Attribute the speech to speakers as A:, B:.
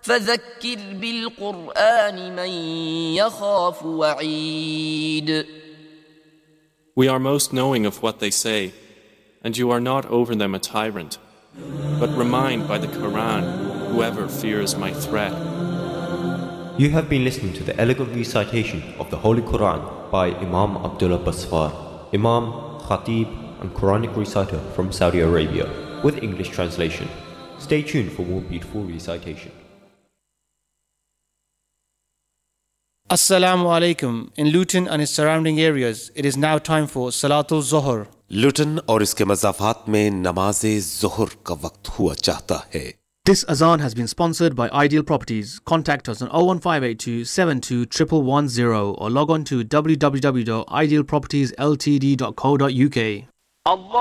A: فذكر بالقرآن من يخاف وعيد.
B: We are most knowing of what they say, and you are not over them a tyrant. But remind by the Quran whoever fears my threat.
C: You have been listening to the elegant recitation of the Holy Quran by Imam Abdullah Basfar, Imam, Khatib and Quranic reciter from Saudi Arabia, with English translation. Stay tuned for more beautiful recitation.
D: Assalamu alaikum. In Luton and its surrounding areas, it is now time for Salatul Zohar.
E: लुटन और इसके मज़ाफ़ात में नमाज़े ज़ुहर का वक्त हुआ चाहता है.
D: This azan has been sponsored by Ideal Properties. Contact us on 01582 72 11110 or log on to www.idealpropertiesltd.co.uk.